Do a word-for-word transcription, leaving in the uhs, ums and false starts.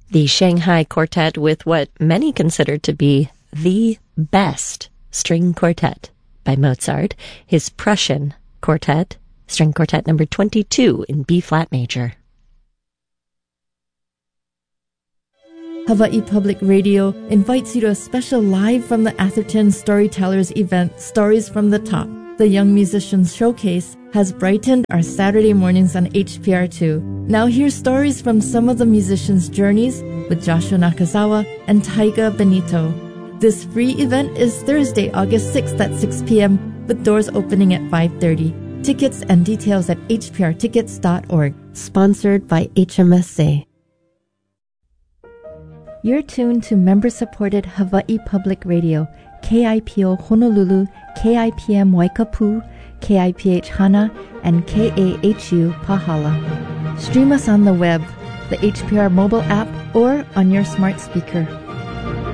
The Shanghai Quartet with what many consider to be the best string quartet by Mozart, his Prussian Quartet, String Quartet number twenty-two in B-flat major. Hawaii Public Radio invites you to a special Live from the Atherton Storytellers event, Stories from the Top. The Young Musicians Showcase has brightened our Saturday mornings on H P R two. Now hear stories from some of the musicians' journeys with Joshua Nakazawa and Taiga Benito. This free event is Thursday, August sixth at six p.m. with doors opening at five thirty. Tickets and details at h p r tickets dot org. Sponsored by H M S A. You're tuned to member-supported Hawaii Public Radio, K I P O Honolulu, K I P M Waikapu, K I P H Hana, and K A H U Pahala. Stream us on the web, the H P R mobile app, or on your smart speaker.